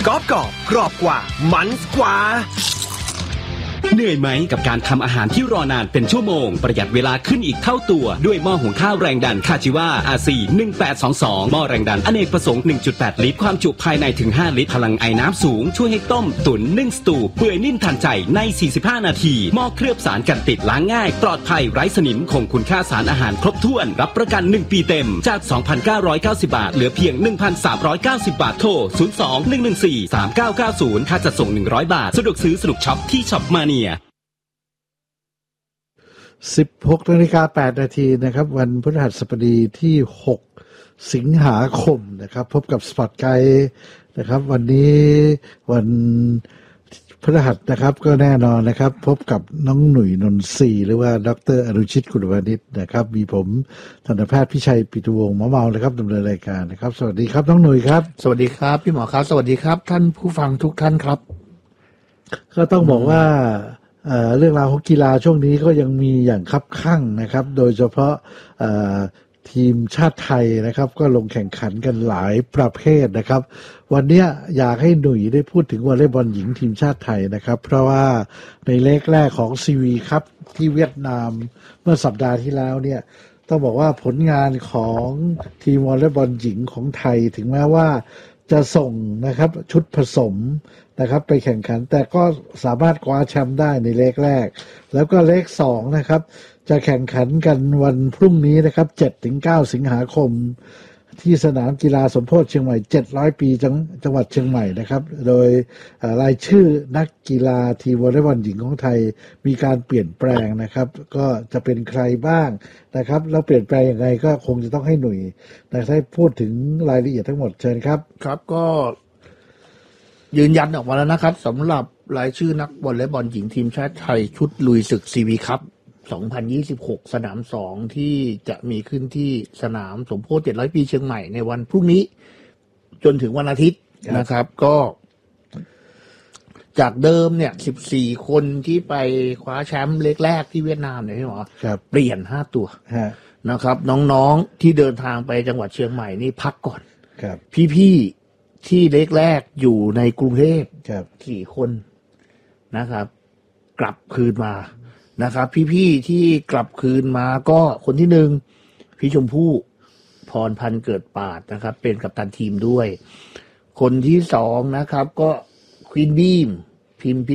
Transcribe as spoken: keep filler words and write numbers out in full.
กรอบกรอบกรอบกว่ามันกว่าเหนื่อยไหมกับการทำอาหารที่รอนานเป็นชั่วโมงประหยัดเวลาขึ้นอีกเท่าตัวด้วยหม้อหุงข้าวแรงดันคาจิวา อาร์ ซี หนึ่งแปดสองสองหม้อแรงดันอเนกประสงค์ หนึ่งจุดแปด ลิตรความจุภายในถึงห้าลิตรพลังไอน้ำสูงช่วยให้ต้มตุ๋นนึ่งสตูเปื่อยนิ่มทันใจในสี่สิบห้านาทีหม้อเคลือบสารกันติดล้างง่ายปลอดภัยไร้สนิมคงคุณค่าสารอาหารครบถ้วนรับประกันหนึ่งปีเต็มจาก สองพันเก้าร้อยเก้าสิบ บาทเหลือเพียง หนึ่งพันสามร้อยเก้าสิบ บาทโทรศูนย์ สอง หนึ่ง หนึ่ง สี่ สาม เก้า เก้า ศูนย์ค่าจัดส่งหนึ่งร้อยบาทสะดวกซื้อสะดวกช็อปที่ช็อปมาเนียสิบหกนาฬิกาแปดนาทีนะครับวันพฤหัสบดีที่หกสิงหาคมนะครับพบกับสปอตไกด์นะครับวันนี้วันพฤหัสนะครับก็แน่นอนนะครับพบกับน้องหนุ่ยนนทรีหรือว่าดร.อนุชิตกุลวานิชนะครับมีผมทันตแพทย์พิชัยปิตุวงศ์หมอเมานะครับดำเนินรายการนะครับสวัสดีครับน้องหนุ่ยครับสวัสดีครับพี่หมอครับสวัสดีครับท่านผู้ฟังทุกท่านครับก็ต้องบอกว่าเอ่อเรื่องราวของกีฬาช่วงนี้ก็ยังมีอย่างคับคั่งนะครับโดยเฉพาะเอ่อทีมชาติไทยนะครับก็ลงแข่งขันกันหลายประเภทนะครับวันนี้อยากให้หนุ่ยได้พูดถึงวอลเลย์บอลหญิงทีมชาติไทยนะครับเพราะว่าในเลขแรกของซีวีครับที่เวียดนามเมื่อสัปดาห์ที่แล้วเนี่ยต้องบอกว่าผลงานของทีมวอลเลย์บอลหญิงของไทยถึงแม้ว่าจะส่งนะครับชุดผสมนะครับไปแข่งขันแต่ก็สามารถคว้าแชมป์ได้ในเลขแรกแล้วก็เลขสองนะครับจะแข่งขันกันวันพรุ่งนี้นะครับ เจ็ดถึงเก้า สิงหาคมที่สนามกีฬาสมโพธิเชียงใหม่เจ็ดร้อยปีจังจังหวัดเชียงใหม่นะครับโดยรายชื่อนักกีฬาทีมวอลเลย์บอลหญิงของไทยมีการเปลี่ยนแปลงนะครับก็จะเป็นใครบ้างนะครับแล้วเปลี่ยนแปลงยังไงก็คงจะต้องให้หนุ่ยได้พูดถึงรายละเอียดทั้งหมดเชิญครับครับก็ยืนยันออกมาแล้วนะครับสำหรับรายชื่อนักวอลเลย์บอลหญิงทีมชาติไทยชุดลุยศึกซีวีคัพสองพันยี่สิบหกสนามสองที่จะมีขึ้นที่สนามสมโพธิเจ็ดร้อยปีเชียงใหม่ในวันพรุ่งนี้จนถึงวันอาทิตย์นะครับก็จากเดิมเนี่ยสิบสี่คนที่ไปคว้าแชมป์เล็กแรกที่เวียดนามเนี่ยพี่หมอเปลี่ยนห้าตัวนะครับน้องๆที่เดินทางไปจังหวัดเชียงใหม่นี่พักก่อนพี่ๆที่เล็กแรกอยู่ในกรุงเทพสี่คนนะครับกลับคืนมานะครับพี่ๆที่กลับคืนมาก็คนที่หนึ่งพี่ชมพู่พรพันธ์เกิดปาดนะครับเป็นกัปตันทีมด้วยคนที่สองนะครับก็ควีนบีมพิมพ์